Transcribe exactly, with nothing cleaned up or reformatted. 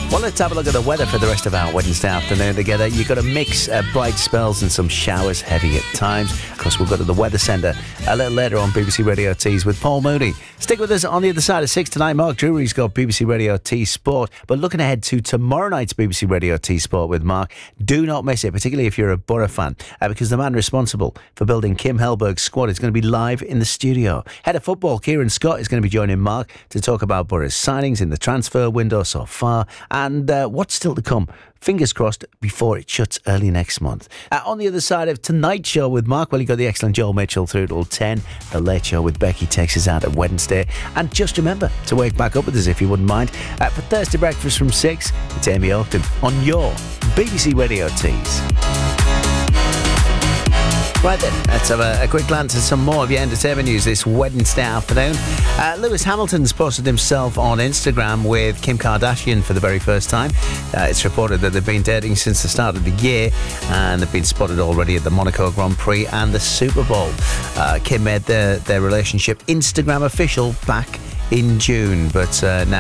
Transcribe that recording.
Well, let's have a look at the weather for the rest of our Wednesday afternoon together. You've got a mix of bright spells and some showers, heavy at times. Of course, we'll go to the Weather Centre a little later on B B C Radio T's with Paul Mooney. Stick with us on the other side of six tonight. Mark Drury's got B B C Radio T Sport. But looking ahead to tomorrow night's B B C Radio T Sport with Mark, do not miss it, particularly if you're a Borough fan, uh, because the man responsible for building Kim Hellberg's squad is going to be live in the studio. Head of football, Kieran Scott, is going to be joining Mark to talk about Borough's signings in the transfer window so far and uh, what's still to come. Fingers crossed before it shuts early next month. Uh, on the other side of tonight's show with Mark, well, you got the excellent Joel Mitchell through till ten. The Late Show with Becky takes us out at Wednesday. And just remember to wake back up with us if you wouldn't mind. Uh, for Thursday breakfast from six, it's Amy Oakton on your B B C Radio Tees. Right then, let's have a, a quick glance at some more of your entertainment news this Wednesday afternoon. Uh, Lewis Hamilton's posted himself on Instagram with Kim Kardashian for the very first time. Uh, it's reported that they've been dating since the start of the year and they've been spotted already at the Monaco Grand Prix and the Super Bowl. Uh, Kim made their, their relationship Instagram official back in June, but uh, now